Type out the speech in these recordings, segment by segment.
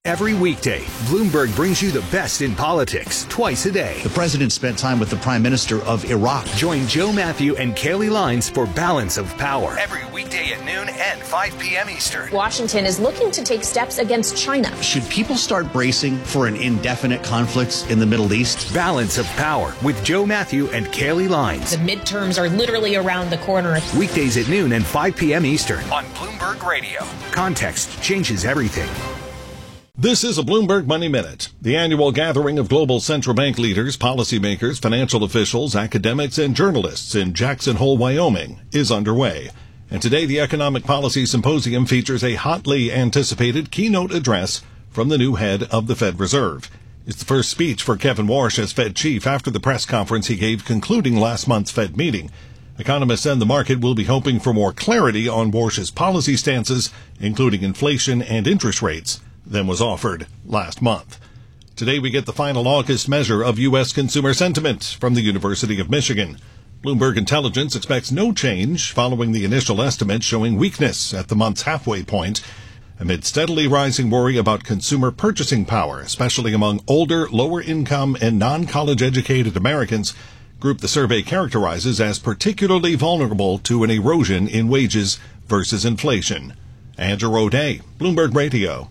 Every weekday, Bloomberg brings you the best in politics twice a day. The president spent time with the Prime Minister of Iraq. Join Joe Matthew and Kaylee Lines for Balance of Power. Every weekday at noon and 5 p.m. Eastern. Washington is looking to take steps against China. Should people start bracing for an indefinite conflict in the Middle East? Balance of Power with Joe Matthew and Kaylee Lines. The midterms are literally around the corner. Weekdays at noon and 5 p.m. Eastern on Bloomberg Radio. Context changes everything. This is a Bloomberg Money Minute. The annual gathering of global central bank leaders, policymakers, financial officials, academics, and journalists in Jackson Hole, Wyoming is underway. And today the Economic Policy Symposium features a hotly anticipated keynote address from the new head of the Fed Reserve. It's the first speech for Kevin Warsh as Fed chief after the press conference he gave concluding last month's Fed meeting. Economists and the market will be hoping for more clarity on Warsh's policy stances, including inflation and interest rates, than was offered last month. Today we get the final August measure of U.S. consumer sentiment from the University of Michigan. Bloomberg Intelligence expects no change following the initial estimate showing weakness at the month's halfway point, amid steadily rising worry about consumer purchasing power, especially among older, lower-income, and non-college educated Americans, group the survey characterizes as particularly vulnerable to an erosion in wages versus inflation. Andrew O'Day, Bloomberg Radio.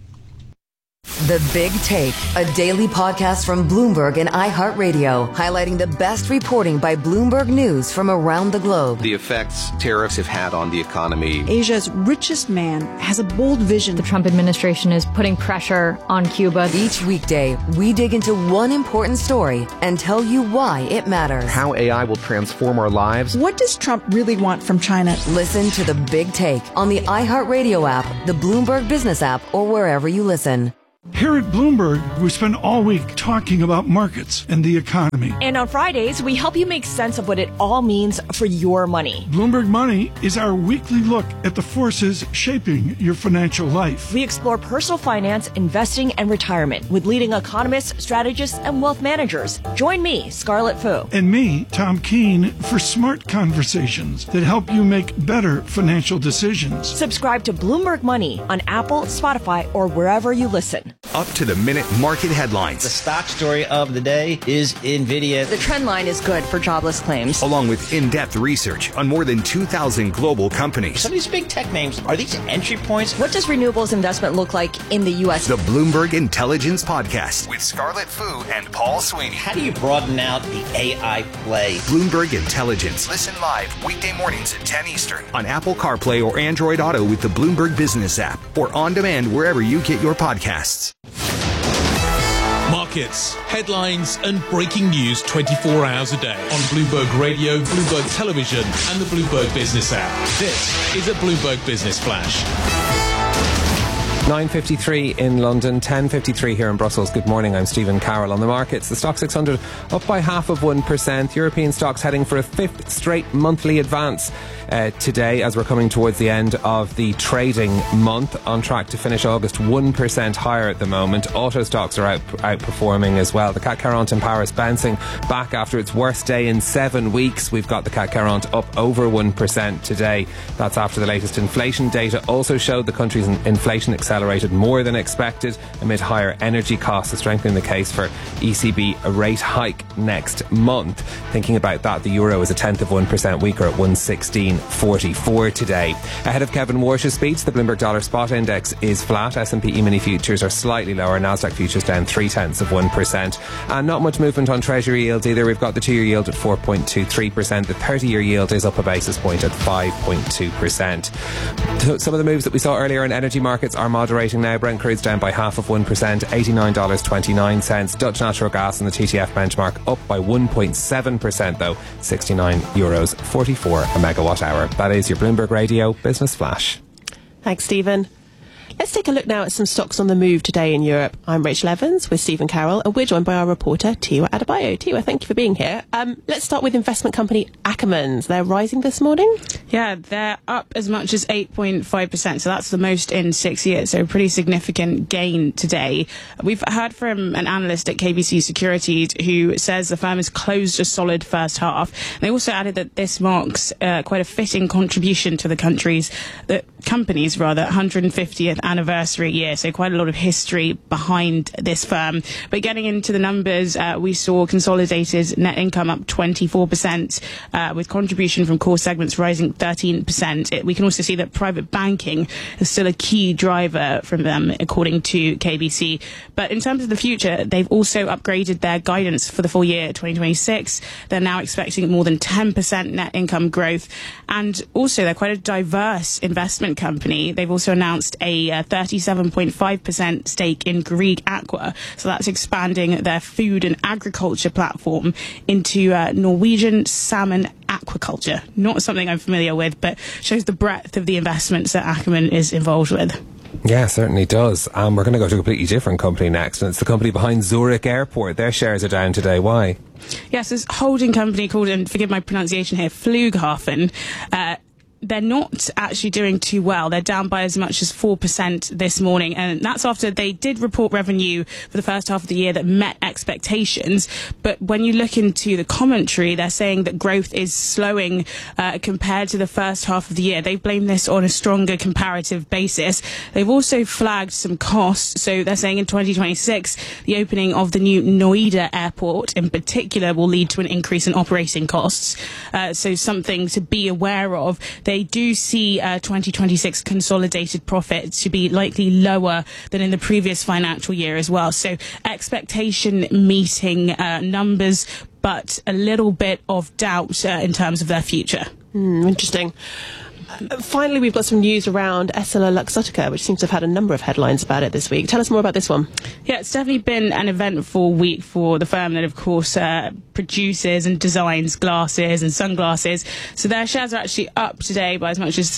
The Big Take, a daily podcast from Bloomberg and iHeartRadio, highlighting the best reporting by Bloomberg News from around the globe. The effects tariffs have had on the economy. Asia's richest man has a bold vision. The Trump administration is putting pressure on Cuba. Each weekday, we dig into one important story and tell you why it matters. How AI will transform our lives. What does Trump really want from China? Listen to The Big Take on the iHeartRadio app, the Bloomberg Business app, or wherever you listen. Here at Bloomberg, we spend all week talking about markets and the economy. And on Fridays, we help you make sense of what it all means for your money. Bloomberg Money is our weekly look at the forces shaping your financial life. We explore personal finance, investing, and retirement with leading economists, strategists, and wealth managers. Join me, Scarlett Fu. And me, Tom Keene, for smart conversations that help you make better financial decisions. Subscribe to Bloomberg Money on Apple, Spotify, or wherever you listen. Up-to-the-minute market headlines. The stock story of the day is NVIDIA. The trend line is good for jobless claims. Along with in-depth research on more than 2,000 global companies. Some of these big tech names, are these entry points? What does renewables investment look like in the U.S.? The Bloomberg Intelligence Podcast with Scarlett Fu and Paul Sweeney. How do you broaden out the AI play? Bloomberg Intelligence. Listen live weekday mornings at 10 Eastern on Apple CarPlay or Android Auto with the Bloomberg Business app or on demand wherever you get your podcasts. Markets, headlines, and breaking news 24 hours a day on Bloomberg Radio, Bloomberg Television, and the Bloomberg Business app. This is a Bloomberg Business Flash. 9:53 in London, 10:53 here in Brussels. Good morning, I'm Stephen Carroll. On the markets, the Stoxx 600 up by 0.5%. European stocks heading for a fifth straight monthly advance today as we're coming towards the end of the trading month, on track to finish August 1% higher at the moment. Auto stocks are outperforming as well. The CAC 40 in Paris bouncing back after its worst day in 7 weeks. We've got the CAC 40 up over 1% today. That's after the latest inflation data also showed the country's inflation accelerated more than expected amid higher energy costs, strengthening the case for ECB a rate hike next month. Thinking about that, the euro is 0.1% weaker at 116.44 today. Ahead of Kevin Warsh's speech, the Bloomberg Dollar Spot Index is flat. S&P E-mini futures are slightly lower. Nasdaq futures down 0.3%. And not much movement on Treasury yields either. We've got the 2-year yield at 4.23%. The 30-year yield is up a basis point at 5.2%. Some of the moves that we saw earlier in energy markets are moderating now. Brent crude's down by 0.5%, $89.29. Dutch natural gas and the TTF benchmark up by 1.7% though, €69.44 a megawatt hour. That is your Bloomberg Radio Business Flash. Thanks, Stephen. Let's take a look now at some stocks on the move today in Europe. I'm Rachel Evans with Stephen Carroll, and we're joined by our reporter, Tiwa Adebayo. Tiwa, thank you for being here. Let's start with investment company Ackermans. They're rising this morning? Yeah, they're up as much as 8.5%, so that's the most in 6 years, so a pretty significant gain today. We've heard from an analyst at KBC Securities who says the firm has closed a solid first half. They also added that this marks quite a fitting contribution to the company's 150th anniversary year, so quite a lot of history behind this firm. But getting into the numbers, we saw consolidated net income up 24%, with contribution from core segments rising 13%. We can also see that private banking is still a key driver from them, according to KBC. But in terms of the future, they've also upgraded their guidance for the full year 2026. They're now expecting more than 10% net income growth. And also, they're quite a diverse investment company. They've also announced a 37.5% stake in Grieg Aqua. So that's expanding their food and agriculture platform into Norwegian salmon aquaculture. Not something I'm familiar with, but shows the breadth of the investments that Ackerman is involved with. Yeah, certainly does. We're going to go to a completely different company next, and it's the company behind Zurich Airport. Their shares are down today. Why? Yes, this holding company called, and forgive my pronunciation here, Flughafen, they're not actually doing too well. They're down by as much as 4% this morning, and that's after they did report revenue for the first half of the year that met expectations. But when you look into the commentary, they're saying that growth is slowing compared to the first half of the year. They blame this on a stronger comparative basis. They've also flagged some costs. So they're saying in 2026, the opening of the new Noida airport in particular will lead to an increase in operating costs. So something to be aware of. They do see 2026 consolidated profit to be likely lower than in the previous financial year as well. So expectation meeting numbers, but a little bit of doubt in terms of their future. Interesting. Finally, we've got some news around EssilorLuxottica, which seems to have had a number of headlines about it this week. Tell us more about this one. Yeah, it's definitely been an eventful week for the firm that, of course, produces and designs glasses and sunglasses. So their shares are actually up today by as much as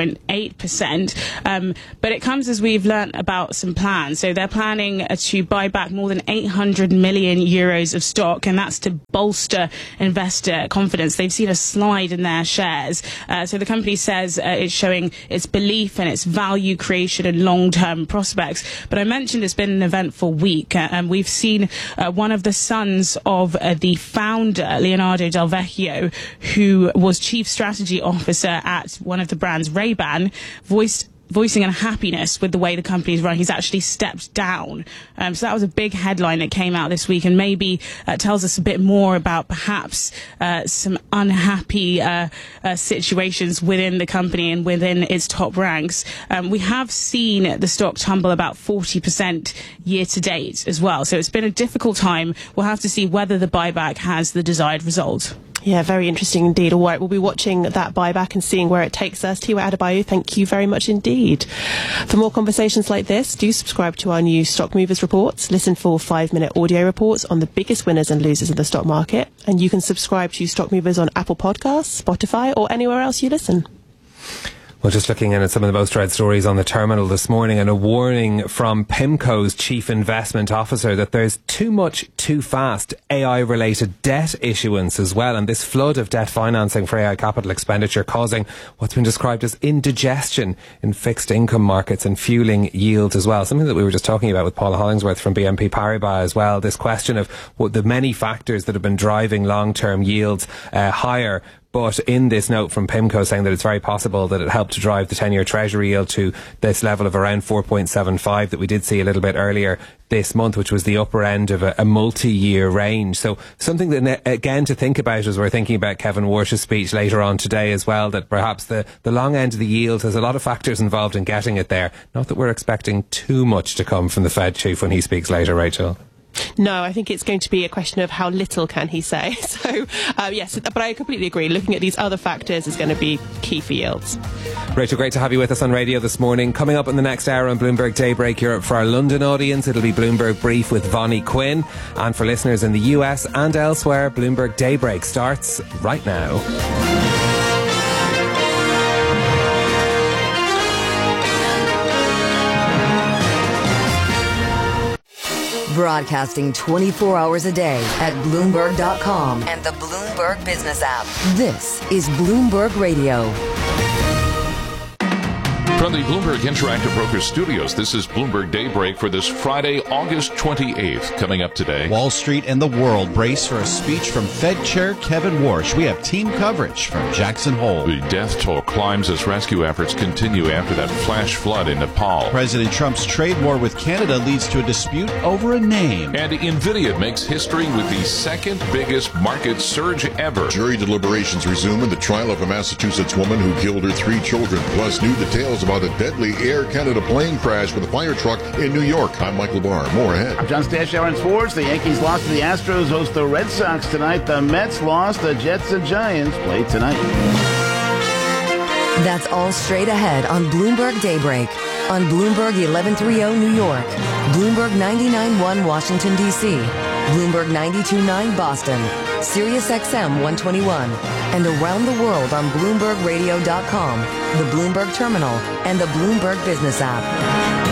3.8%. But it comes as we've learnt about some plans. So they're planning to buy back more than 800 million euros of stock, and that's to bolster investor confidence. They've seen a slide in their shares. So the company says it's showing its belief and its value creation and long-term prospects. But I mentioned it's been an eventful week, and we've seen one of the sons of the founder, Leonardo Del Vecchio, who was chief strategy officer at one of the brands, Ray-Ban, voicing unhappiness with the way the company is run. He's actually stepped down. So that was a big headline that came out this week, and maybe tells us a bit more about perhaps some unhappy situations within the company and within its top ranks. We have seen the stock tumble about 40% year to date as well. So it's been a difficult time. We'll have to see whether the buyback has the desired result. Yeah, very interesting indeed. All right, we'll be watching that buyback and seeing where it takes us. Tiwa Adebayo, thank you very much indeed. For more conversations like this, do subscribe to our new Stock Movers reports. Listen for 5-minute audio reports on the biggest winners and losers in the stock market. And you can subscribe to Stock Movers on Apple Podcasts, Spotify, or anywhere else you listen. Well, just looking in at some of the most read stories on the terminal this morning, and a warning from PIMCO's chief investment officer that there's too much, too fast AI-related debt issuance as well, and this flood of debt financing for AI capital expenditure causing what's been described as indigestion in fixed income markets and fueling yields as well. Something that we were just talking about with Paul Hollingsworth from BNP Paribas as well, this question of what the many factors that have been driving long-term yields higher. But in this note from PIMCO saying that it's very possible that it helped to drive the 10-year Treasury yield to this level of around 4.75 that we did see a little bit earlier this month, which was the upper end of a multi-year range. So something that, again, to think about as we're thinking about Kevin Warsh's speech later on today as well, that perhaps the long end of the yield has a lot of factors involved in getting it there. Not that we're expecting too much to come from the Fed chief when he speaks later, Rachel. No, I think it's going to be a question of how little can he say. So, yes, but I completely agree. Looking at these other factors is going to be key for yields. Rachel, great to have you with us on radio this morning. Coming up in the next hour on Bloomberg Daybreak Europe for our London audience, it'll be Bloomberg Brief with Vonnie Quinn. And for listeners in the US and elsewhere, Bloomberg Daybreak starts right now. Broadcasting 24 hours a day at Bloomberg.com and the Bloomberg Business app. This is Bloomberg Radio. From the Bloomberg Interactive Brokers Studios, this is Bloomberg Daybreak for this Friday, August 28th. Coming up today, Wall Street and the world brace for a speech from Fed Chair Kevin Warsh. We have team coverage from Jackson Hole. The death toll climbs as rescue efforts continue after that flash flood in Nepal. President Trump's trade war with Canada leads to a dispute over a name. And NVIDIA makes history with the second biggest market surge ever. Jury deliberations resume in the trial of a Massachusetts woman who killed her 3 children, plus new details about a deadly Air Canada plane crash with a fire truck in New York. I'm Michael Barr. More ahead. I'm John Stashower in sports. The Yankees lost to the Astros, host the Red Sox tonight. The Mets lost. The Jets and Giants play tonight. That's all straight ahead on Bloomberg Daybreak. On Bloomberg 1130 New York, Bloomberg 99.1 Washington, D.C., Bloomberg 92.9 Boston, Sirius XM 121, and around the world on BloombergRadio.com, the Bloomberg Terminal, and the Bloomberg Business app.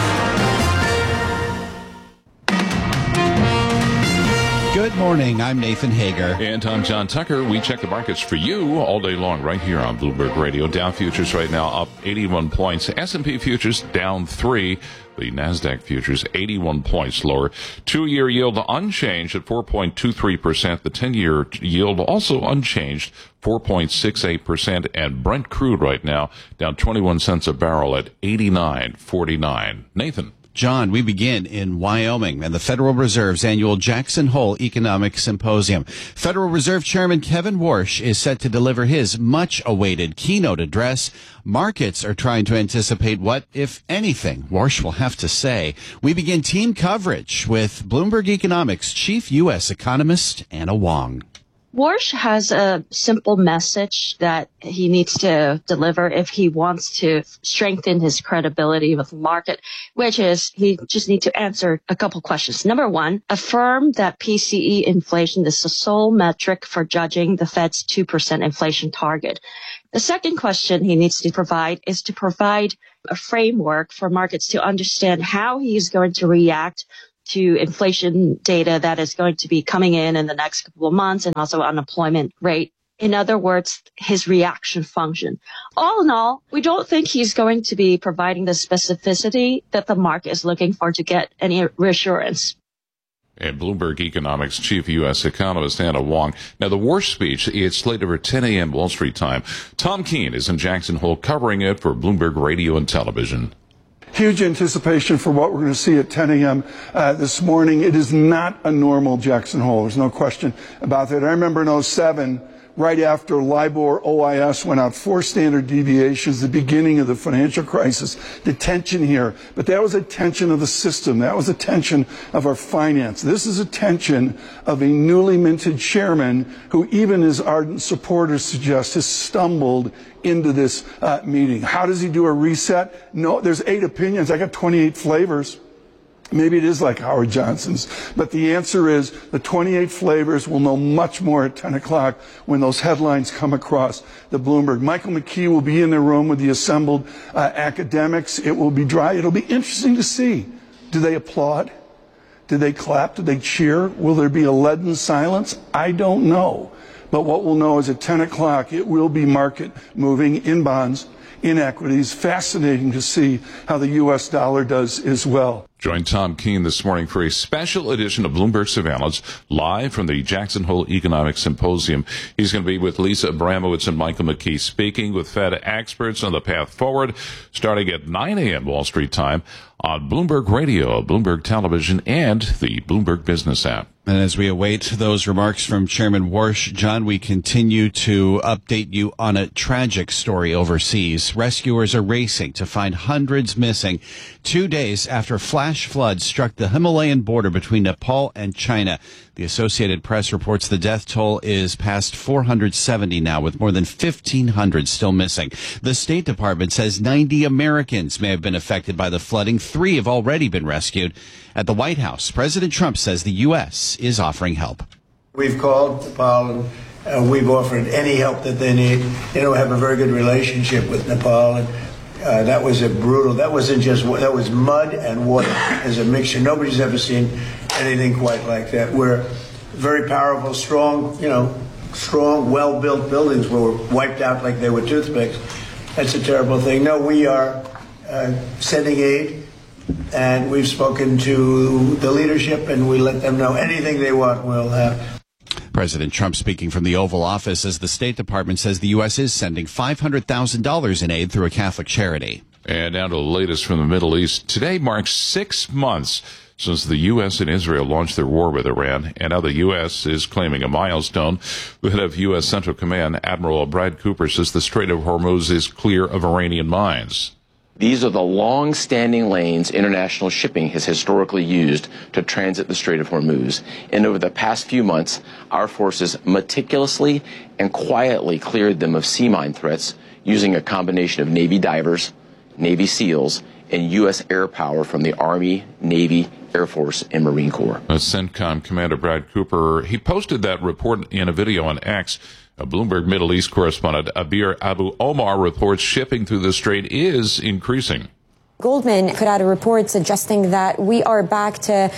Good morning. I'm Nathan Hager. And I'm John Tucker. We check the markets for you all day long right here on Bloomberg Radio. Dow futures right now up 81 points. S&P futures down 3. The NASDAQ futures 81 points lower. 2-year yield unchanged at 4.23%. The 10-year yield also unchanged, 4.68%. And Brent crude right now down 21 cents a barrel at 89.49. Nathan. John, we begin in Wyoming and the Federal Reserve's annual Jackson Hole Economic Symposium. Federal Reserve Chairman Kevin Warsh is set to deliver his much-awaited keynote address. Markets are trying to anticipate what, if anything, Warsh will have to say. We begin team coverage with Bloomberg Economics chief U.S. economist Anna Wong. Warsh has a simple message that he needs to deliver if he wants to strengthen his credibility with the market, which is he just needs to answer a couple questions. Number one, affirm that PCE inflation is the sole metric for judging the Fed's 2% inflation target. The second question he needs to provide is to provide a framework for markets to understand how he is going to react to inflation data that is going to be coming in the next couple of months, and also unemployment rate. In other words, his reaction function. All in all, we don't think he's going to be providing the specificity that the market is looking for to get any reassurance. And Bloomberg Economics chief U.S. economist Anna Wong. Now, the Warsh speech is slated for 10 a.m. Wall Street time. Tom Keene is in Jackson Hole covering it for Bloomberg Radio and Television. Huge anticipation for what we're going to see at 10 a.m. This morning. It is not a normal Jackson Hole. There's no question about that. I remember in 2007, right after LIBOR OIS went out 4 standard deviations, the beginning of the financial crisis, the tension here. But that was a tension of the system. That was a tension of our finance. This is a tension of a newly minted chairman who, even his ardent supporters suggest, has stumbled into this meeting. How does he do a reset? No, there's 8 opinions. I got 28 flavors. Maybe it is like Howard Johnson's, but the answer is the 28 flavors will know much more at 10 o'clock when those headlines come across the Bloomberg. Michael McKee will be in the room with the assembled academics. It will be dry. It'll be interesting to see. Do they applaud? Do they clap? Do they cheer? Will there be a leaden silence? I don't know. But what we'll know is at 10 o'clock, it will be market moving in bonds, in equities. Fascinating to see how the U.S. dollar does as well. Join Tom Keene this morning for a special edition of Bloomberg Surveillance, live from the Jackson Hole Economic Symposium. He's going to be with Lisa Abramowitz and Michael McKee, speaking with Fed experts on the path forward, starting at 9 a.m. Wall Street time on Bloomberg Radio, Bloomberg Television, and the Bloomberg Business app. And as we await those remarks from Chairman Warsh, John, we continue to update you on a tragic story overseas. Rescuers are racing to find hundreds missing 2 days after flash floods struck the Himalayan border between Nepal and China. The Associated Press reports the death toll is past 470 now, with more than 1,500 still missing. The State Department says 90 Americans may have been affected by the flooding. 3 have already been rescued. At the White House, President Trump says the U.S. is offering help. We've called Nepal and we've offered any help that they need. You know, we have a very good relationship with Nepal, and that was that was mud and water as a mixture. Nobody's ever seen anything quite like that. We're very powerful, strong, well-built buildings were wiped out like they were toothpicks. That's a terrible thing. No, we are sending aid. And we've spoken to the leadership, and we let them know anything they want, we'll have. President Trump speaking from the Oval Office as the State Department says the U.S. is sending $500,000 in aid through a Catholic charity. And now to the latest from the Middle East. Today marks 6 months since the U.S. and Israel launched their war with Iran, and now the U.S. is claiming a milestone. The head of U.S. Central Command, Admiral Brad Cooper, says the Strait of Hormuz is clear of Iranian mines. These are the long-standing lanes international shipping has historically used to transit the Strait of Hormuz. And over the past few months, our forces meticulously and quietly cleared them of sea mine threats using a combination of Navy divers, Navy SEALs, and U.S. air power from the Army, Navy, Air Force, and Marine Corps. CENTCOM Commander Brad Cooper, he posted that report in a video on X. A Bloomberg Middle East correspondent Abir Abu Omar reports shipping through the strait is increasing. Goldman put out a report suggesting that we are back to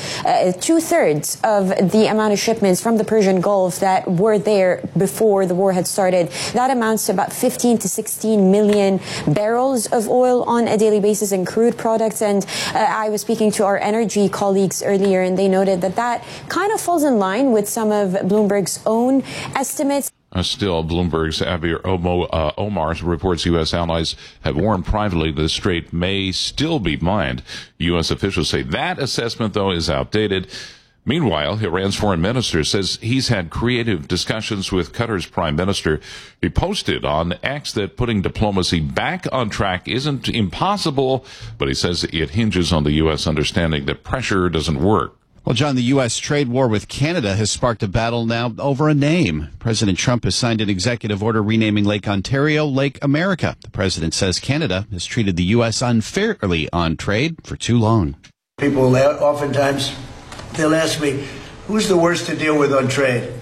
2/3 of the amount of shipments from the Persian Gulf that were there before the war had started. That amounts to about 15 to 16 million barrels of oil on a daily basis in crude products. And I was speaking to our energy colleagues earlier, and they noted that that kind of falls in line with some of Bloomberg's own estimates. Still, Bloomberg's Abir Omar reports U.S. allies have warned privately the strait may still be mined. U.S. officials say that assessment, though, is outdated. Meanwhile, Iran's foreign minister says he's had creative discussions with Qatar's prime minister. He posted on X that putting diplomacy back on track isn't impossible, but he says it hinges on the U.S. understanding that pressure doesn't work. Well, John, the U.S. trade war with Canada has sparked a battle now over a name. President Trump has signed an executive order renaming Lake Ontario Lake America. The president says Canada has treated the U.S. unfairly on trade for too long. People oftentimes, they'll ask me, who's the worst to deal with on trade?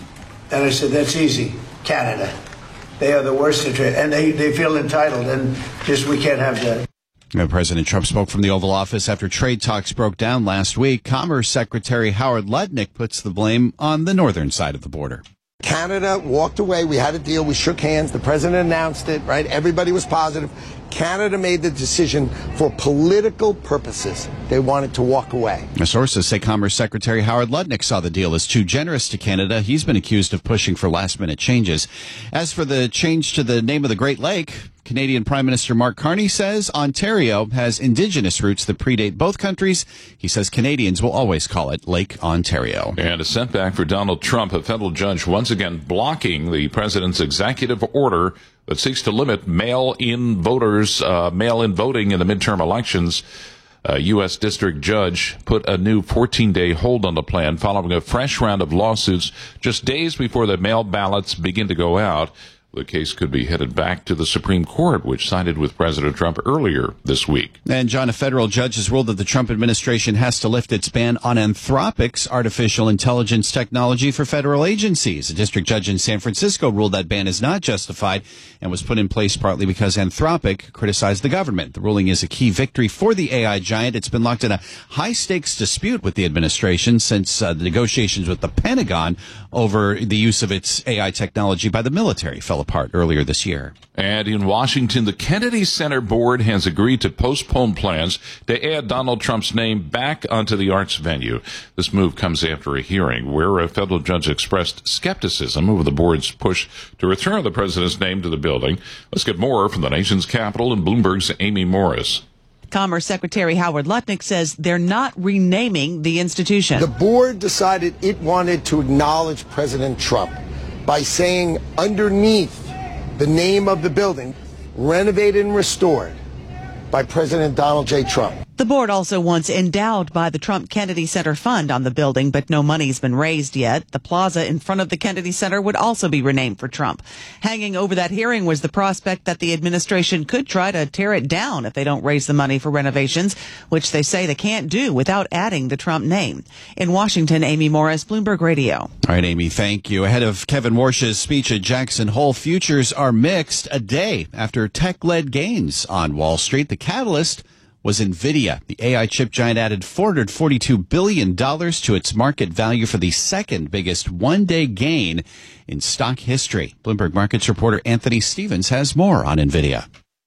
And I said, that's easy, Canada. They are the worst to trade, and they feel entitled, and just we can't have that. President Trump spoke from the Oval Office after trade talks broke down last week. Commerce Secretary Howard Lutnick puts the blame on the northern side of the border. Canada walked away. We had a deal. We shook hands. The president announced it, right? Everybody was positive. Canada made the decision for political purposes. They wanted to walk away. Sources say Commerce Secretary Howard Lutnick saw the deal as too generous to Canada. He's been accused of pushing for last-minute changes. As for the change to the name of the Great Lake, Canadian Prime Minister Mark Carney says Ontario has indigenous roots that predate both countries. He says Canadians will always call it Lake Ontario. And a setback for Donald Trump, a federal judge once again blocking the president's executive order that seeks to limit mail-in voting in the midterm elections. A U.S. district judge put a new 14-day hold on the plan following a fresh round of lawsuits just days before the mail ballots begin to go out. The case could be headed back to the Supreme Court, which sided with President Trump earlier this week. And, John, a federal judge has ruled that the Trump administration has to lift its ban on Anthropic's artificial intelligence technology for federal agencies. A district judge in San Francisco ruled that ban is not justified and was put in place partly because Anthropic criticized the government. The ruling is a key victory for the AI giant. It's been locked in a high-stakes dispute with the administration since the negotiations with the Pentagon over the use of its AI technology by the military fell apart earlier this year. And in Washington, the Kennedy Center Board has agreed to postpone plans to add Donald Trump's name back onto the arts venue. This move comes after a hearing where a federal judge expressed skepticism over the board's push to return the president's name to the building. Let's get more from the nation's capital and Bloomberg's Amy Morris. Commerce Secretary Howard Lutnick says they're not renaming the institution. The board decided it wanted to acknowledge President Trump by saying underneath the name of the building, renovated and restored by President Donald J. Trump. The board also wants endowed by the Trump Kennedy Center Fund on the building, but no money's been raised yet. The plaza in front of the Kennedy Center would also be renamed for Trump. Hanging over that hearing was the prospect that the administration could try to tear it down if they don't raise the money for renovations, which they say they can't do without adding the Trump name. In Washington, Amy Morris, Bloomberg Radio. All right, Amy, thank you. Ahead of Kevin Warsh's speech at Jackson Hole, futures are mixed a day after tech-led gains on Wall Street. The catalyst was NVIDIA. The AI chip giant added $442 billion to its market value for the second biggest one-day gain in stock history. Bloomberg Markets reporter Anthony Stevens has more on NVIDIA.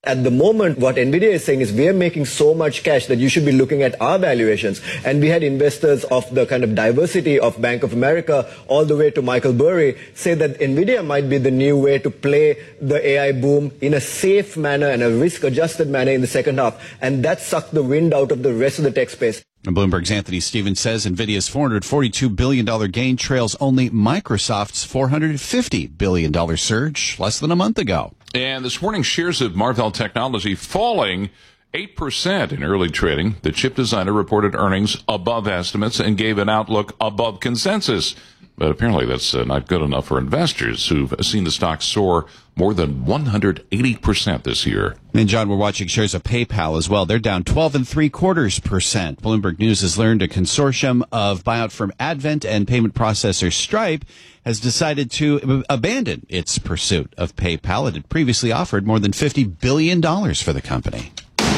At the moment, what NVIDIA is saying is we are making so much cash that you should be looking at our valuations. And we had investors of the kind of diversity of Bank of America all the way to Michael Burry say that NVIDIA might be the new way to play the AI boom in a safe manner and a risk-adjusted manner in the second half. And that sucked the wind out of the rest of the tech space. And Bloomberg's Anthony Stevens says NVIDIA's $442 billion gain trails only Microsoft's $450 billion surge less than a month ago. And this morning, shares of Marvell Technology falling 8% in early trading. The chip designer reported earnings above estimates and gave an outlook above consensus. But apparently that's not good enough for investors who've seen the stock soar more than 180% this year. And John, we're watching shares of PayPal as well. They're down 12.75%. Bloomberg News has learned a consortium of buyout firm Advent and payment processor Stripe has decided to abandon its pursuit of PayPal. It had previously offered more than $50 billion for the company.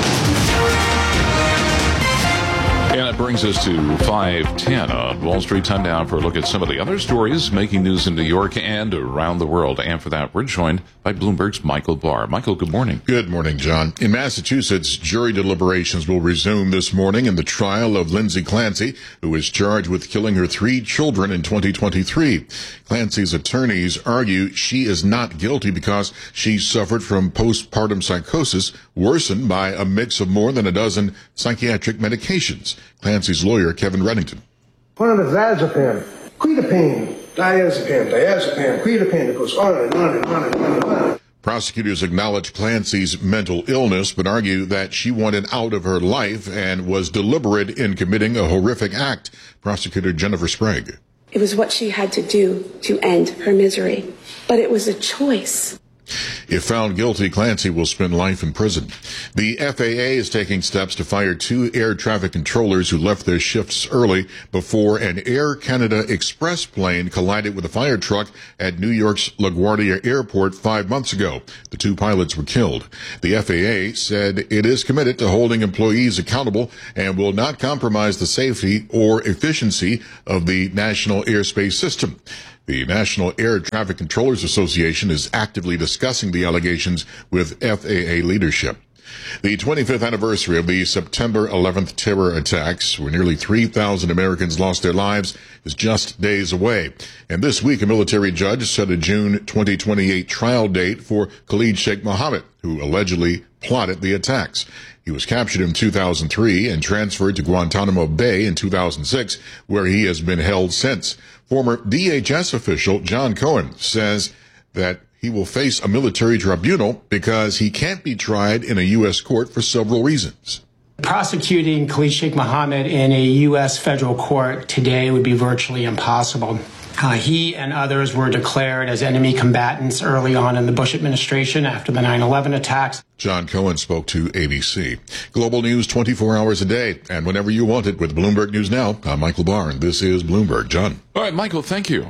And it brings us to 5:10 on Wall Street. Time now for a look at some of the other stories making news in New York and around the world. And for that, we're joined by Bloomberg's Michael Barr. Michael, good morning. Good morning, John. In Massachusetts, jury deliberations will resume this morning in the trial of Lindsay Clancy, who is charged with killing her 3 children in 2023. Clancy's attorneys argue she is not guilty because she suffered from postpartum psychosis worsened by a mix of more than a dozen psychiatric medications. Clancy's lawyer, Kevin Reddington. Clonazepam, quetiapine, diazepam, quetiapine. It goes on and on and on and on and on. Prosecutors acknowledge Clancy's mental illness, but argue that she wanted out of her life and was deliberate in committing a horrific act. Prosecutor Jennifer Sprague. It was what she had to do to end her misery, but it was a choice. If found guilty, Clancy will spend life in prison. The FAA is taking steps to fire 2 air traffic controllers who left their shifts early before an Air Canada Express plane collided with a fire truck at New York's LaGuardia Airport 5 months ago. The 2 pilots were killed. The FAA said it is committed to holding employees accountable and will not compromise the safety or efficiency of the national airspace system. The National Air Traffic Controllers Association is actively discussing the allegations with FAA leadership. The 25th anniversary of the September 11th terror attacks, where nearly 3,000 Americans lost their lives, is just days away. And this week, a military judge set a June 2028 trial date for Khalid Sheikh Mohammed, who allegedly plotted the attacks. He was captured in 2003 and transferred to Guantanamo Bay in 2006, where he has been held since. Former DHS official John Cohen says that he will face a military tribunal because he can't be tried in a U.S. court for several reasons. Prosecuting Khalid Sheikh Mohammed in a U.S. federal court today would be virtually impossible. He and others were declared as enemy combatants early on in the Bush administration after the 9/11 attacks. John Cohen spoke to ABC. Global news 24 hours a day, and whenever you want it with Bloomberg News Now. I'm Michael Barr, and this is Bloomberg. John. All right, Michael, thank you.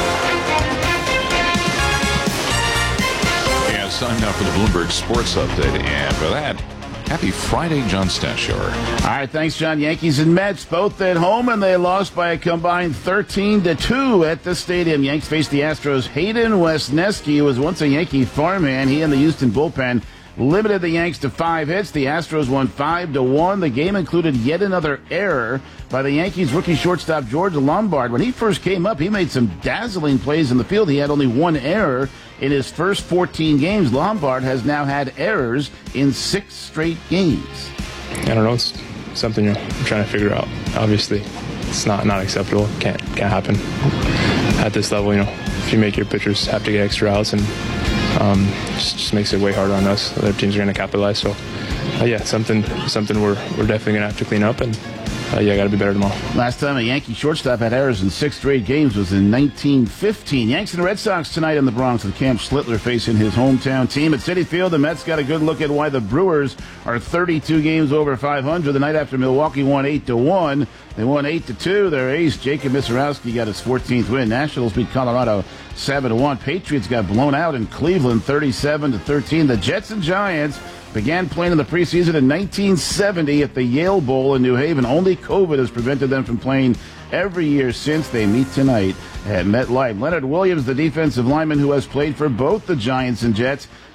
Yeah, it's time now for the Bloomberg Sports Update, and for that, happy Friday, John Stashower. All right, thanks, John. Yankees and Mets both at home, and they lost by a combined 13-2 at the stadium. Yanks faced the Astros' Hayden Wesneski, who was once a Yankee farmhand. He and the Houston bullpen limited the Yanks to 5 hits. The Astros won 5-1. The game included yet another error by the Yankees rookie shortstop George Lombard. When he first came up, he made some dazzling plays in the field. He had only 1 error in his first 14 games. Lombard has now had errors in 6 straight games. I don't know. It's something I'm trying to figure out. Obviously, it's not acceptable. Can't happen at this level. If you make your pitchers have to get extra outs, and just makes it way harder on us. Other teams are going to capitalize. So, something we're definitely going to have to clean up, and got to be better tomorrow. Last time a Yankee shortstop had errors in 6 straight games was in 1915. Yanks and Red Sox tonight in the Bronx with Cam Schlittler facing his hometown team at Citi Field. The Mets got a good look at why the Brewers are 32 games over 500 the night after Milwaukee won 8-1. They won 8-2. Their ace, Jacob Misiorowski, got his 14th win. Nationals beat Colorado 7-1. Patriots got blown out in Cleveland 37-13. The Jets and Giants began playing in the preseason in 1970 at the Yale Bowl in New Haven. Only COVID has prevented them from playing every year since. They meet tonight at MetLife. Leonard Williams, the defensive lineman who has played for both the Giants and Jets,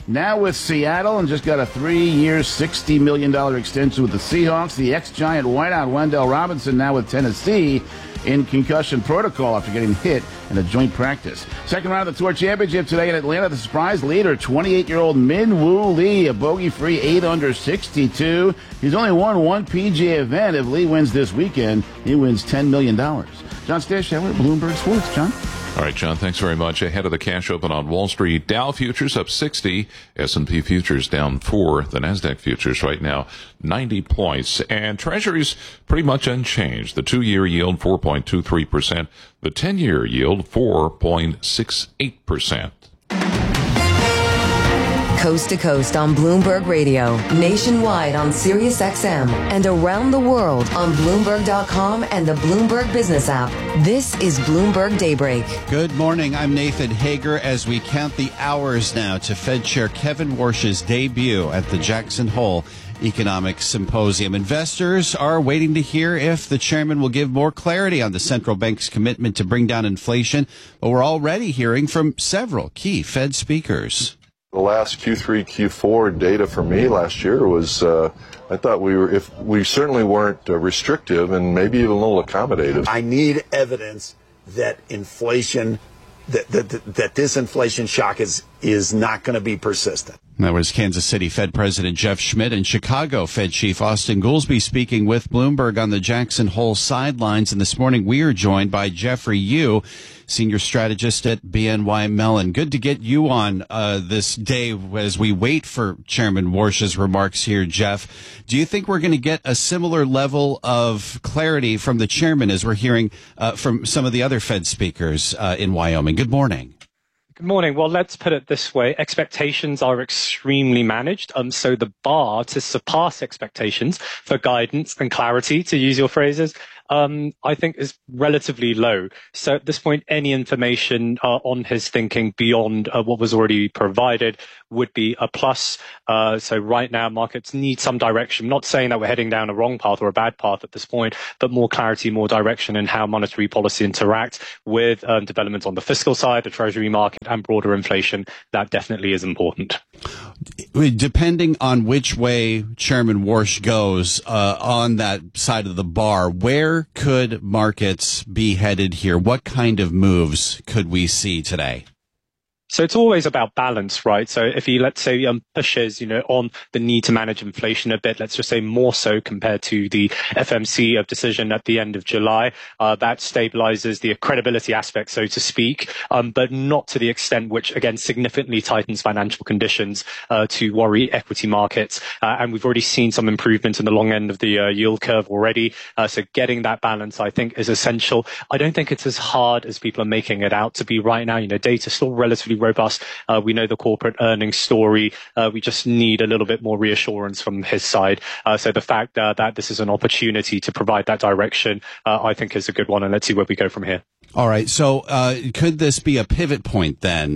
now with Seattle and just got a 3-year, $60 million extension with the Seahawks. The ex-Giant wideout Wendell Robinson now with Tennessee in concussion protocol after getting hit in a joint practice. Second round of the Tour Championship today in Atlanta. The surprise leader, 28-year-old Min Woo Lee, a bogey-free 8 under 62. He's only won one PGA event. If Lee wins this weekend, he wins $10 million. John Stashower, Bloomberg Sports. John? All right, John, thanks very much. Ahead of the cash open on Wall Street, Dow futures up 60, S&P futures down 4, the NASDAQ futures right now 90 points, and Treasuries pretty much unchanged. The 2-year yield 4.23%, the 10-year yield 4.68%. Coast to coast on Bloomberg Radio, nationwide on Sirius XM, and around the world on Bloomberg.com and the Bloomberg Business app. This is Bloomberg Daybreak. Good morning. I'm Nathan Hager as we count the hours now to Fed Chair Kevin Warsh's debut at the Jackson Hole Economic Symposium. Investors are waiting to hear if the chairman will give more clarity on the central bank's commitment to bring down inflation, but we're already hearing from several key Fed speakers. The last Q3, Q4 data for me last year was, I thought we certainly weren't restrictive and maybe even a little accommodative. I need evidence that inflation, that this inflation shock is not going to be persistent. That was Kansas City Fed President Jeff Schmidt and Chicago Fed Chief Austin Goolsbee speaking with Bloomberg on the Jackson Hole sidelines. And this morning we are joined by Jeffrey Yu, Senior Strategist at BNY Mellon. Good to get you on this day as we wait for Chairman Warsh's remarks here, Jeff. Do you think we're going to get a similar level of clarity from the chairman as we're hearing from some of the other Fed speakers in Wyoming? Good morning. Good morning. Well, let's put it this way. Expectations are extremely managed. So the bar to surpass expectations for guidance and clarity, to use your phrases, I think is relatively low. So at this point, any information on his thinking beyond what was already provided would be a plus. So right now, markets need some direction. I'm not saying that we're heading down a wrong path or a bad path at this point, but more clarity, more direction in how monetary policy interacts with developments on the fiscal side, the treasury market, and broader inflation. That definitely is important. Depending on which way Chairman Warsh goes on that side of the bar, where could markets be headed here? What kind of moves could we see today? So it's always about balance, right? So if he, let's say, pushes, on the need to manage inflation a bit, let's just say more so compared to the FMC of decision at the end of July, that stabilizes the credibility aspect, so to speak, but not to the extent which, again, significantly tightens financial conditions to worry equity markets. And we've already seen some improvement in the long end of the yield curve already. So getting that balance, I think, is essential. I don't think it's as hard as people are making it out to be right now. Data is still relatively robust. We know the corporate earnings story. We just need a little bit more reassurance from his side. So the fact that this is an opportunity to provide that direction, I think is a good one. And let's see where we go from here. All right. So could this be a pivot point then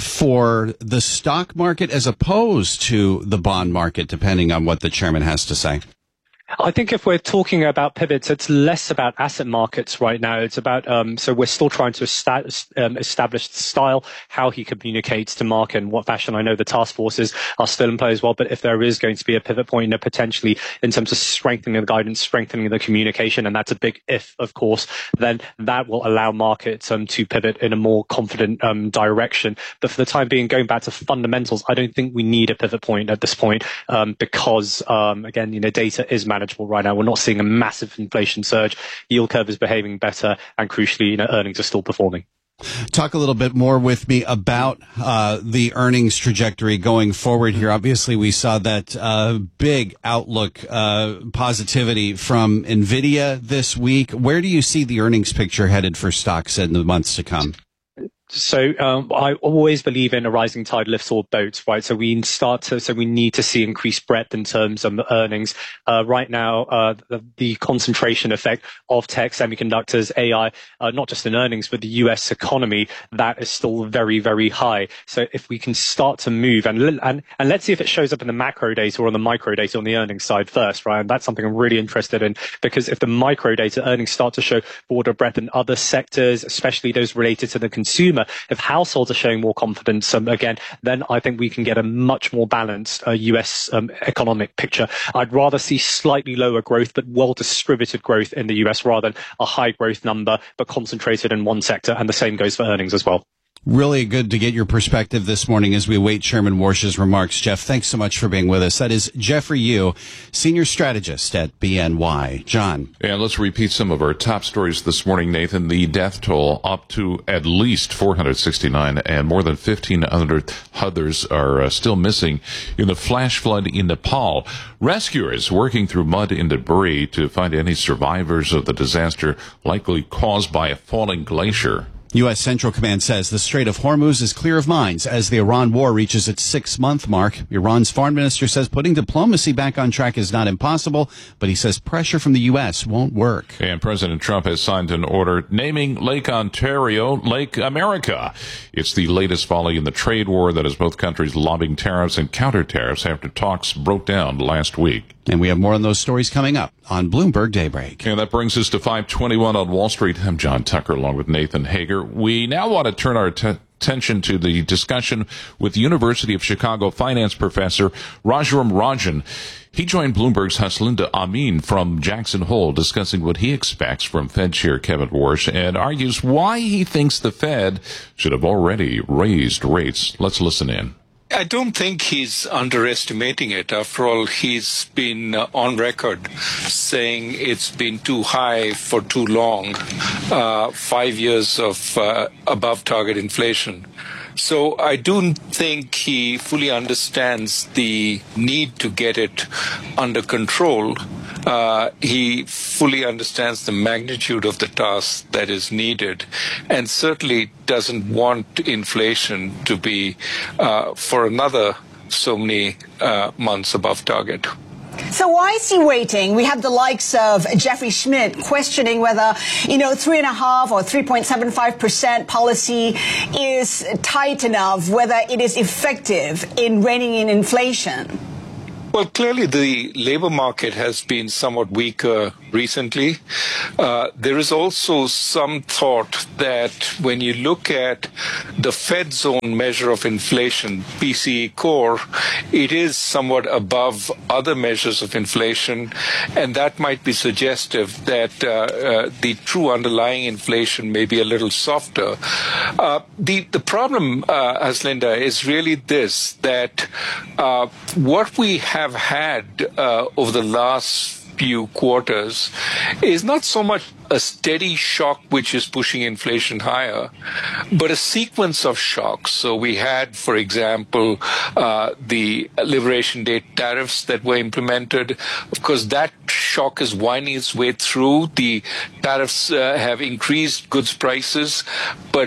for the stock market as opposed to the bond market, depending on what the chairman has to say? I think if we're talking about pivots, it's less about asset markets right now. It's about, so we're still trying to establish the style, how he communicates to market and what fashion. I know the task forces are still in play as well, but if there is going to be a pivot point, potentially in terms of strengthening the guidance, strengthening the communication, and that's a big if, of course, then that will allow markets to pivot in a more confident direction. But for the time being, going back to fundamentals, I don't think we need a pivot point at this point because, again, data is manageable right now. We're not seeing a massive inflation surge. Yield curve is behaving better, and crucially, earnings are still performing. Talk a little bit more with me about the earnings trajectory going forward here. Obviously, we saw that big outlook positivity from NVIDIA this week. Where do you see the earnings picture headed for stocks in the months to come? So I always believe in a rising tide lifts all boats, right? So we need to see increased breadth in terms of earnings. Right now, the concentration effect of tech, semiconductors, AI, not just in earnings, but the US economy, that is still very, very high. So if we can start to move and let's see if it shows up in the macro data or on the micro data on the earnings side first, right? And that's something I'm really interested in, because if the micro data earnings start to show broader breadth in other sectors, especially those related to the consumer consumer, if households are showing more confidence again, then I think we can get a much more balanced US economic picture. I'd rather see slightly lower growth, but well-distributed growth in the US rather than a high growth number, but concentrated in one sector. And the same goes for earnings as well. Really good to get your perspective this morning as we await Chairman Warsh's remarks. Jeff, thanks so much for being with us. That is Jeffrey Yu, Senior Strategist at BNY. John. And let's repeat some of our top stories this morning, Nathan. The death toll up to at least 469 and more than 1,500 others are still missing in the flash flood in Nepal. Rescuers working through mud and debris to find any survivors of the disaster likely caused by a falling glacier. U.S. Central Command says the Strait of Hormuz is clear of mines as the Iran war reaches its 6-month mark. Iran's foreign minister says putting diplomacy back on track is not impossible, but he says pressure from the U.S. won't work. And President Trump has signed an order naming Lake Ontario Lake America. It's the latest volley in the trade war that has both countries lobbing tariffs and counter-tariffs after talks broke down last week. And we have more on those stories coming up on Bloomberg Daybreak. And that brings us to 5:21 on Wall Street. I'm John Tucker along with Nathan Hager. We now want to turn our attention to the discussion with University of Chicago finance professor Raghuram Rajan. He joined Bloomberg's Haslinda Amin from Jackson Hole discussing what he expects from Fed Chair Kevin Warsh and argues why he thinks the Fed should have already raised rates. Let's listen in. I don't think he's underestimating it. After all, he's been on record saying it's been too high for too long, 5 years of above target inflation. So I do think he fully understands the need to get it under control. He fully understands the magnitude of the task that is needed and certainly doesn't want inflation to be for another so many months above target. So why is he waiting? We have the likes of Jeffrey Schmidt questioning whether, 3.5% or 3.75% policy is tight enough, whether it is effective in reining in inflation. Well, clearly the labor market has been somewhat weaker recently. There is also some thought that when you look at the Fed's own measure of inflation, PCE core, it is somewhat above other measures of inflation, and that might be suggestive that the true underlying inflation may be a little softer. The problem, Haslinda, is really this, that what we have had over the last few quarters is not so much a steady shock which is pushing inflation higher, but a sequence of shocks. So we had, for example, the Liberation Day tariffs that were implemented. Of course, that shock is winding its way through. The tariffs have increased goods prices, but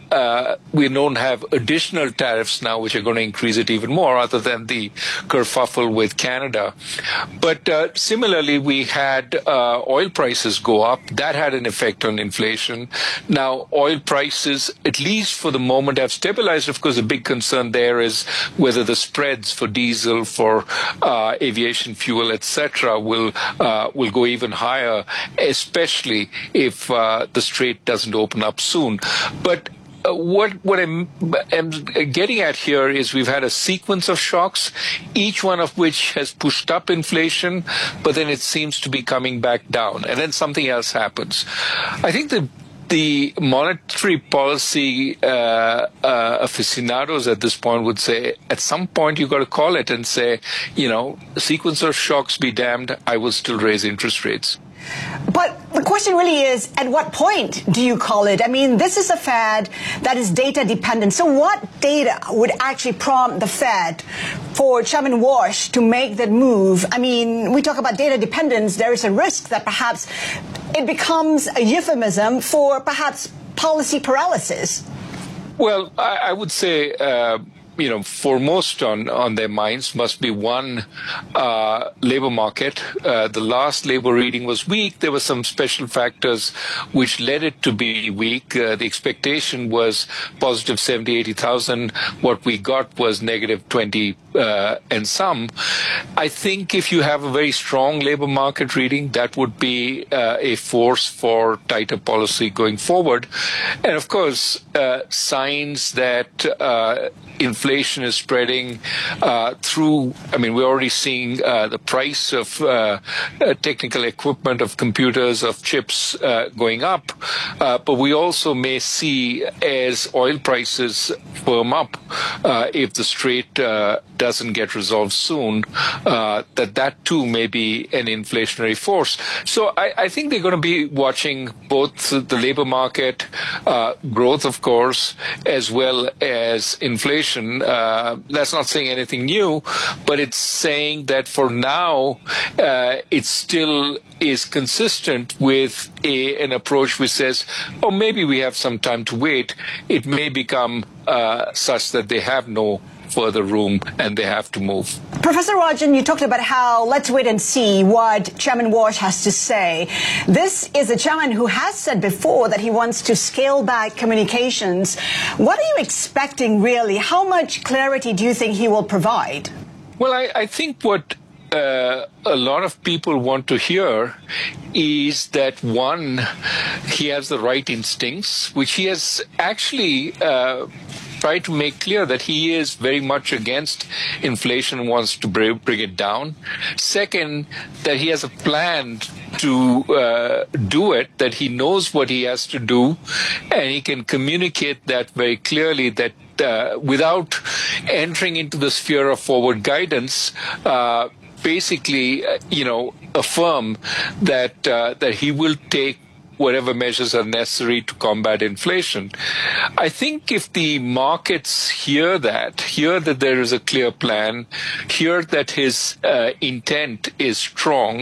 we don't have additional tariffs now which are going to increase it even more other than the kerfuffle with Canada. But similarly, we had oil prices go up. That had an effect on inflation. Now, oil prices, at least for the moment, have stabilized. Of course, the big concern there is whether the spreads for diesel, for aviation fuel, etc., will go even higher, especially if the Strait doesn't open up soon. But what I'm getting at here is we've had a sequence of shocks, each one of which has pushed up inflation, but then it seems to be coming back down, and then something else happens. I think the monetary policy aficionados at this point would say, at some point you've got to call it and say, a sequence of shocks be damned, I will still raise interest rates. But the question really is, at what point do you call it? I mean, this is a Fed that is data dependent. So what data would actually prompt the Fed for Chairman Warsh to make that move? I mean, we talk about data dependence. There is a risk that perhaps it becomes a euphemism for perhaps policy paralysis. Well, I would say foremost on their minds must be one, labor market. The last labor reading was weak. There were some special factors which led it to be weak. The expectation was positive 70, 80,000. What we got was negative 20 and some. I think if you have a very strong labor market reading, that would be a force for tighter policy going forward. And of course, signs that inflation is spreading through, we're already seeing the price of technical equipment, of computers, of chips going up. But we also may see, as oil prices firm up, if the Strait doesn't get resolved soon, that too may be an inflationary force. So I think they're going to be watching both the labor market growth, of course, as well as inflation. That's not saying anything new, but it's saying that for now, it still is consistent with an approach which says, oh, maybe we have some time to wait. It may become such that they have no further room and they have to move. Professor Rajan, you talked about how let's wait and see what Chairman Warsh has to say. This is a chairman who has said before that he wants to scale back communications. What are you expecting, really? How much clarity do you think he will provide? Well, I think what a lot of people want to hear is that, one, he has the right instincts, which he has actually tried to make clear that he is very much against inflation and wants to bring it down. Second, that he has a plan to do it, that he knows what he has to do, and he can communicate that very clearly, that without entering into the sphere of forward guidance, basically, affirm that he will take whatever measures are necessary to combat inflation. I think if the markets hear that there is a clear plan, hear that his intent is strong,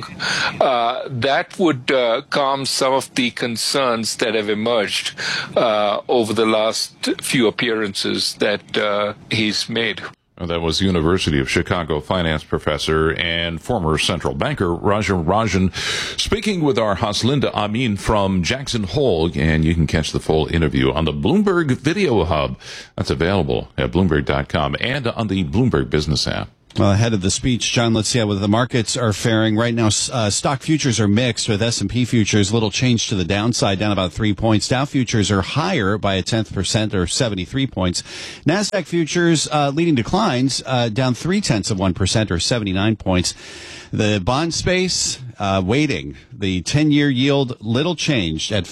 that would calm some of the concerns that have emerged over the last few appearances that he's made. That was University of Chicago finance professor and former central banker Rajan speaking with our Haslinda Amin from Jackson Hole. And you can catch the full interview on the Bloomberg Video Hub. That's available at Bloomberg.com and on the Bloomberg Business app. Well, ahead of the speech, John, let's see how the markets are faring. Right now, stock futures are mixed, with S&P futures little change to the downside, down about 3 points. Dow futures are higher by 0.1% or 73 points. NASDAQ futures leading declines, down 0.3% or 79 points. The bond space waiting. The 10-year yield little changed at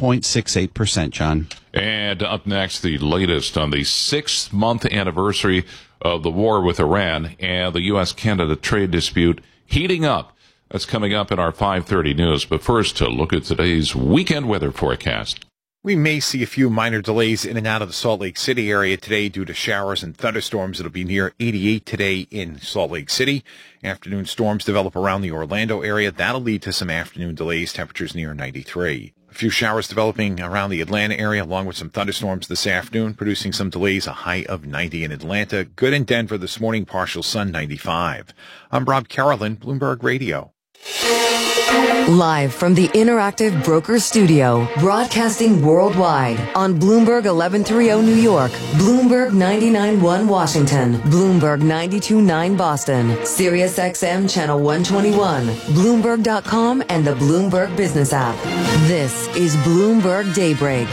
4.68%, John. And up next, the latest on the 6th-month anniversary of the war with Iran and the U.S.-Canada trade dispute heating up. That's coming up in our 5:30 news. But first, to look at today's weekend weather forecast. We may see a few minor delays in and out of the Salt Lake City area today due to showers and thunderstorms. It'll be near 88 today in Salt Lake City. Afternoon storms develop around the Orlando area. That'll lead to some afternoon delays, temperatures near 93. A few showers developing around the Atlanta area, along with some thunderstorms this afternoon, producing some delays, a high of 90 in Atlanta. Good in Denver this morning, partial sun, 95. I'm Rob Carolyn, Bloomberg Radio. Live from the Interactive Brokers Studio, broadcasting worldwide on Bloomberg 1130 New York, Bloomberg 99.1 Washington, Bloomberg 92.9 Boston, Sirius XM Channel 121, Bloomberg.com, and the Bloomberg Business app. This is Bloomberg Daybreak.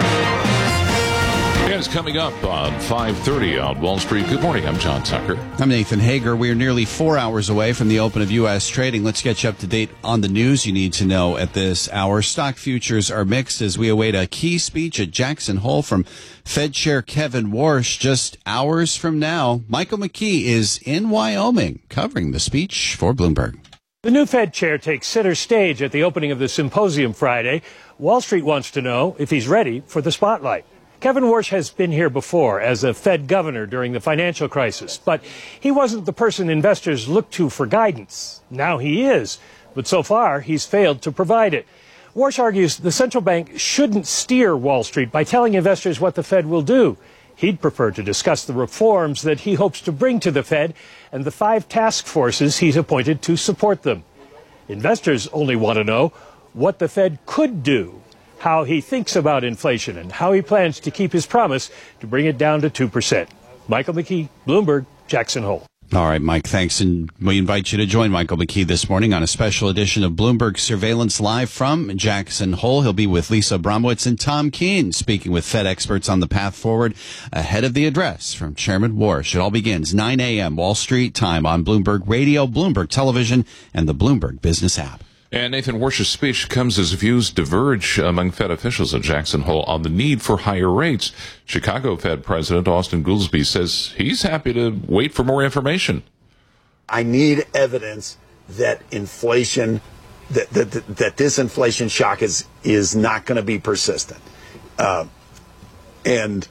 And it's coming up on 5:30 on Wall Street. Good morning. I'm John Tucker. I'm Nathan Hager. We are nearly 4 hours away from the open of U.S. trading. Let's get you up to date on the news you need to know at this hour. Stock futures are mixed as we await a key speech at Jackson Hole from Fed Chair Kevin Warsh just hours from now. Michael McKee is in Wyoming covering the speech for Bloomberg. The new Fed chair takes center stage at the opening of the symposium Friday. Wall Street wants to know if he's ready for the spotlight. Kevin Warsh has been here before as a Fed governor during the financial crisis, but he wasn't the person investors looked to for guidance. Now he is, but so far he's failed to provide it. Warsh argues the central bank shouldn't steer Wall Street by telling investors what the Fed will do. He'd prefer to discuss the reforms that he hopes to bring to the Fed and the 5 task forces he's appointed to support them. Investors only want to know what the Fed could do, how he thinks about inflation, and how he plans to keep his promise to bring it down to 2%. Michael McKee, Bloomberg, Jackson Hole. All right, Mike, thanks. And we invite you to join Michael McKee this morning on a special edition of Bloomberg Surveillance Live from Jackson Hole. He'll be with Lisa Abramowitz and Tom Keene, speaking with Fed experts on the path forward ahead of the address from Chairman Warsh. It all begins 9 a.m. Wall Street time on Bloomberg Radio, Bloomberg Television, and the Bloomberg Business app. And Nathan Warsh's speech comes as views diverge among Fed officials at Jackson Hole on the need for higher rates. Chicago Fed President Austin Goolsbee says he's happy to wait for more information. I need evidence that inflation, that this inflation shock is not going to be persistent. And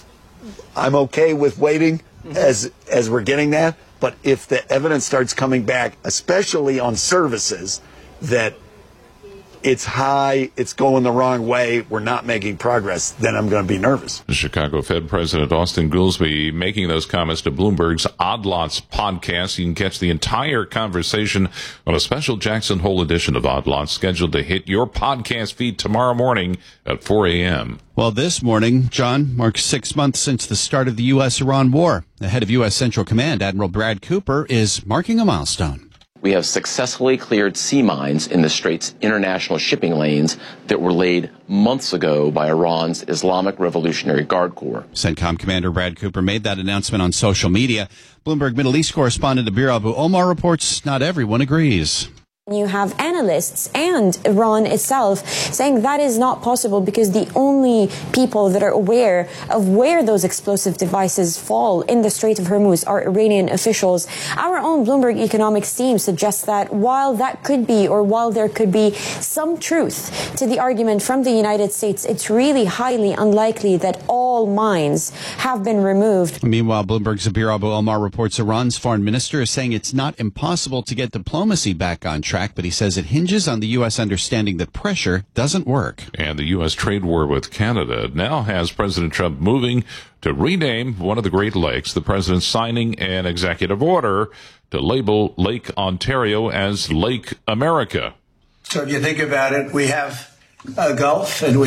I'm okay with waiting as we're getting that. But if the evidence starts coming back, especially on services, that it's high, it's going the wrong way, we're not making progress, then I'm going to be nervous. The Chicago Fed President Austin Goolsbee making those comments to Bloomberg's Odd Lots podcast. You can catch the entire conversation on a special Jackson Hole edition of Odd Lots scheduled to hit your podcast feed tomorrow morning at 4 a.m. Well, this morning, John, marks 6 months since the start of the U.S.-Iran war. The head of U.S. Central Command, Admiral Brad Cooper, is marking a milestone. We have successfully cleared sea mines in the Strait's international shipping lanes that were laid months ago by Iran's Islamic Revolutionary Guard Corps. CENTCOM Commander Brad Cooper made that announcement on social media. Bloomberg Middle East correspondent Abir Abu Omar reports not everyone agrees. You have analysts and Iran itself saying that is not possible because the only people that are aware of where those explosive devices fall in the Strait of Hormuz are Iranian officials. Our own Bloomberg economics team suggests that while that could be, or while there could be some truth to the argument from the United States, it's really highly unlikely that all mines have been removed. Meanwhile, Bloomberg's Abir Abu Omar reports Iran's foreign minister is saying it's not impossible to get diplomacy back on track, but he says it hinges on the U.S. understanding that pressure doesn't work. And the U.S. trade war with Canada now has President Trump moving to rename one of the Great Lakes. The president signing an executive order to label Lake Ontario as Lake America. So if you think about it, we have a Gulf and we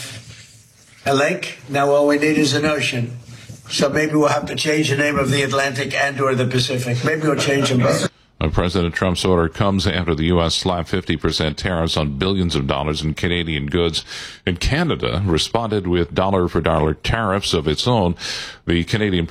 have a lake. Now all we need is an ocean. So maybe we'll have to change the name of the Atlantic and or the Pacific. Maybe we'll change them both. President Trump's order comes after the U.S. slapped 50% tariffs on billions of dollars in Canadian goods, and Canada responded with dollar-for-dollar tariffs of its own. The Canadian